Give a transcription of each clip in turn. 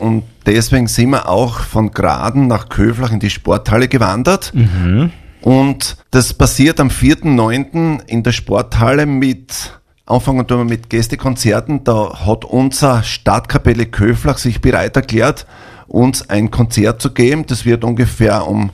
und deswegen sind wir auch von Graden nach Köflach in die Sporthalle gewandert. Und das passiert am 4.9. in der Sporthalle anfangen tun wir mit Gästekonzerten. Da hat unser Stadtkapelle Köflach sich bereit erklärt, uns ein Konzert zu geben. Das wird ungefähr um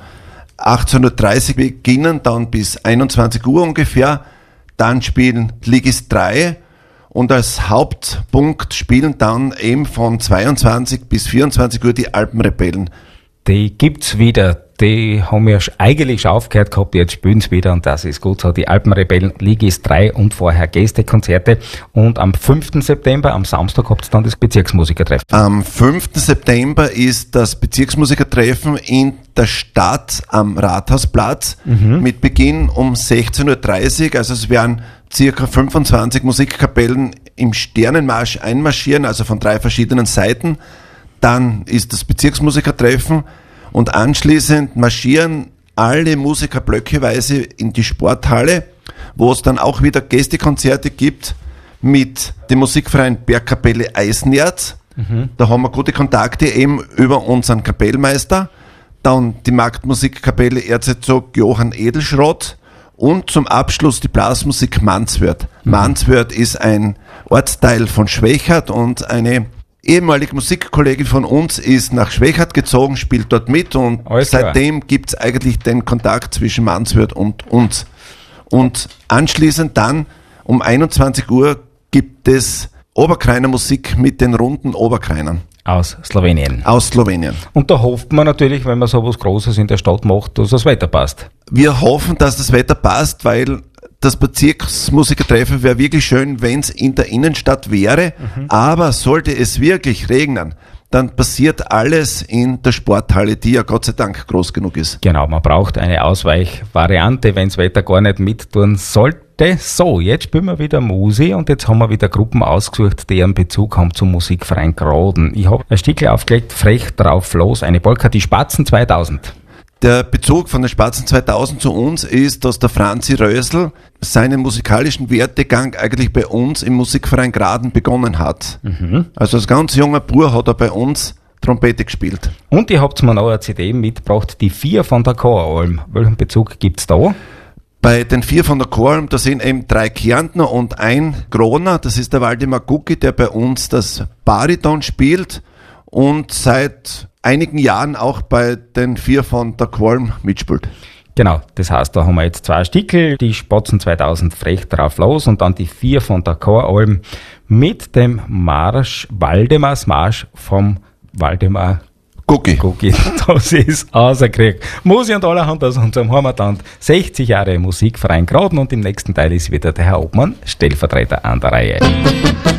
18.30 Uhr beginnen, dann bis 21 Uhr ungefähr. Dann spielen Ligis 3 und als Hauptpunkt spielen dann eben von 22 bis 24 Uhr die Alpenrebellen. Die gibt's wieder. Die haben ja eigentlich schon aufgehört gehabt, jetzt spielen sie wieder und das ist gut so. Die Alpenrebellen, Ligis 3 und vorher Gästekonzerte. Und am 5. September, am Samstag, habt ihr dann das Bezirksmusikertreffen. Am 5. September ist das Bezirksmusikertreffen in der Stadt am Rathausplatz mit Beginn um 16.30 Uhr. Also es werden circa 25 Musikkapellen im Sternenmarsch einmarschieren, also von 3 verschiedenen Seiten. Dann ist das Bezirksmusikertreffen. Und anschließend marschieren alle Musiker blöckeweise in die Sporthalle, wo es dann auch wieder Gästekonzerte gibt mit dem Musikverein Bergkapelle Eisenerz. Da haben wir gute Kontakte eben über unseren Kapellmeister. Dann die Marktmusikkapelle Erzherzog Johann Edelschrott und zum Abschluss die Blasmusik Manswörth. Manswörth ist ein Ortsteil von Schwechat und eine ehemalige Musikkollegin von uns ist nach Schwechat gezogen, spielt dort mit und seitdem gibt es eigentlich den Kontakt zwischen Manswörth und uns. Und anschließend dann um 21 Uhr gibt es Oberkreiner Musik mit den runden Oberkreinern. Aus Slowenien. Aus Slowenien. Und da hofft man natürlich, wenn man sowas Großes in der Stadt macht, dass das Wetter passt. Wir hoffen, dass das Wetter passt, weil das Bezirksmusikertreffen wäre wirklich schön, wenn es in der Innenstadt wäre, aber sollte es wirklich regnen, dann passiert alles in der Sporthalle, die ja Gott sei Dank groß genug ist. Genau, man braucht eine Ausweichvariante, wenn das Wetter gar nicht mittun sollte. So, jetzt spielen wir wieder Musi und jetzt haben wir wieder Gruppen ausgesucht, die einen Bezug haben zum Musikverein Graden. Ich habe ein Stückchen aufgelegt, frech drauf los, eine Polka, die Spatzen 2000. Der Bezug von den Spatzen 2000 zu uns ist, dass der Franzi Rösl seinen musikalischen Werdegang eigentlich bei uns im Musikverein Graden begonnen hat. Also als ganz junger Bub hat er bei uns Trompete gespielt. Und ihr habt mir noch eine CD mitgebracht, die 4 von der Choralm. Welchen Bezug gibt's da? Bei den 4 von der Choralm, da sind eben 3 Kärntner und ein Groner. Das ist der Waldemar Gucki, der bei uns das Bariton spielt und seit einigen Jahren auch bei den 4 von der Choralm mitspielt. Genau, das heißt, da haben wir jetzt 2 Stickel, die Spatzen 2000 frech drauf los und dann die 4 von der Choralm mit dem Marsch, Waldemars Marsch vom Waldemar Gucki. Das ist außerkrieg. Musi und allerhand aus unserem Heimatland. 60 Jahre Musikverein Graden und im nächsten Teil ist wieder der Herr Obmann, Stellvertreter an der Reihe.